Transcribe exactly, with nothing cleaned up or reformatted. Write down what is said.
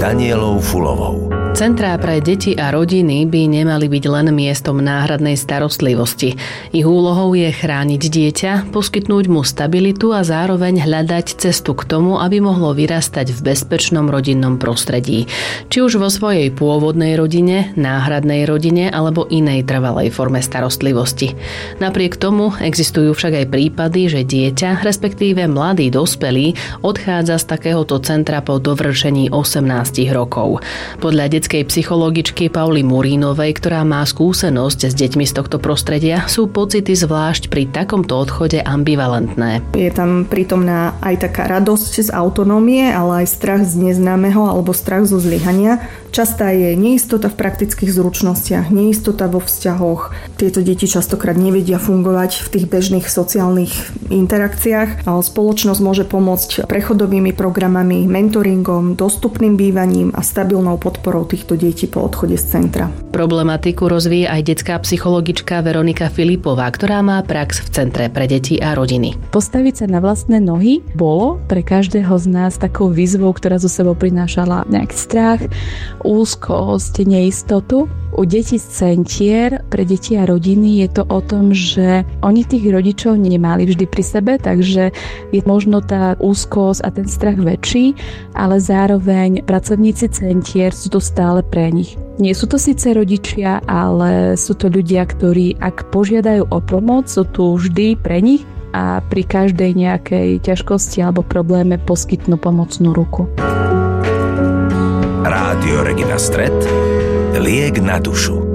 Danielou Fulovou. Centrá pre deti a rodiny by nemali byť len miestom náhradnej starostlivosti. Ich úlohou je chrániť dieťa, poskytnúť mu stabilitu a zároveň hľadať cestu k tomu, aby mohlo vyrastať v bezpečnom rodinnom prostredí. Či už vo svojej pôvodnej rodine, náhradnej rodine alebo inej trvalej forme starostlivosti. Napriek tomu existujú však aj prípady, že dieťa, respektíve mladý dospelý, odchádza z takéhoto centra po dovršení osemnásť rokov. Podľa detskej psychologičky Pauly Murínovej, ktorá má skúsenosť s deťmi z tohto prostredia, sú pocity zvlášť pri takomto odchode ambivalentné. Je tam prítomná aj taká radosť z autonómie, ale aj strach z neznámeho alebo strach zo zlyhania. Častá je neistota v praktických zručnostiach, neistota vo vzťahoch. Tieto deti častokrát nevedia fungovať v tých bežných sociálnych interakciách. Spoločnosť môže pomôcť prechodovými programami, mentoringom, dostupným bývaním a stabilnou podporou týchto detí po odchode z centra. Problematiku rozvíja aj detská psychologička Veronika Filipová, ktorá má prax v Centre pre deti a rodiny. Postaviť sa na vlastné nohy bolo pre každého z nás takou výzvou, ktorá zo sebou prinášala nejaký strach, úzkosť, neistotu. U detí z centier pre deti a rodiny je to o tom, že oni tých rodičov nemali vždy pri sebe, takže je možno tá úzkosť a ten strach väčší, ale zároveň pracovníci centier sú to stále pre nich. Nie sú to síce rodičia, ale sú to ľudia, ktorí ak požiadajú o pomoc, sú tu vždy pre nich a pri každej nejakej ťažkosti alebo probléme poskytnú pomocnú ruku. Rádio Regina Stret, liek na dušu.